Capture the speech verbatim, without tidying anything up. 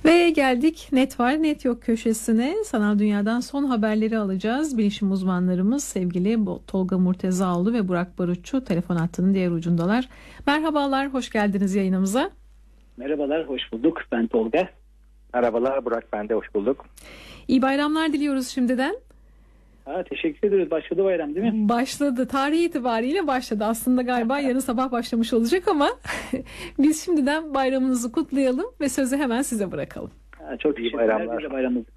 Ve geldik Net Var Net Yok köşesine. Sanal dünyadan son haberleri alacağız. Bilişim uzmanlarımız sevgili Tolga Murtezaoğlu ve Burak Barutçu telefon hattının diğer ucundalar. Merhabalar, hoş geldiniz yayınımıza. Merhabalar, hoş bulduk. Ben Tolga. Merhabalar Burak, ben de hoş bulduk. İyi bayramlar diliyoruz şimdiden. Ha, teşekkür ederiz. Başladı bayram değil mi? Başladı. Tarih itibariyle başladı. Aslında galiba yarın sabah başlamış olacak ama biz şimdiden bayramınızı kutlayalım ve sözü hemen size bırakalım. Ha, çok iyi bayramlar. Bayramınızı